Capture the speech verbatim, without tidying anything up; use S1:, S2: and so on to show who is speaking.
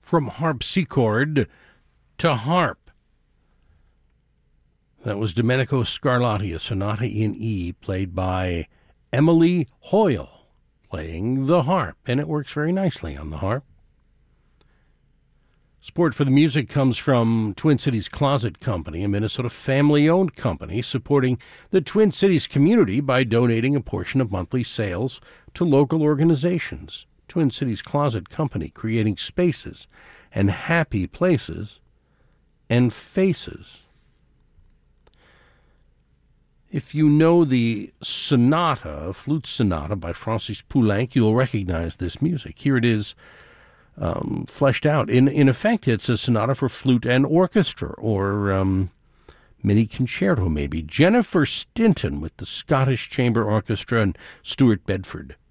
S1: from harpsichord to harp. That was Domenico Scarlatti, a sonata in E, played by Emily Hoyle, playing the harp, and it works very nicely on the harp. Support for the music comes from Twin Cities Closet Company, a Minnesota family-owned company supporting the Twin Cities community by donating a portion of monthly sales to local organizations. Twin Cities Closet Company, creating spaces and happy places and faces. If you know the sonata, flute sonata by Francis Poulenc, you'll recognize this music. Here it is um, fleshed out. In, in effect, it's a sonata for flute and orchestra, or um, mini concerto maybe. Jennifer Stinton with the Scottish Chamber Orchestra and Stuart Bedford.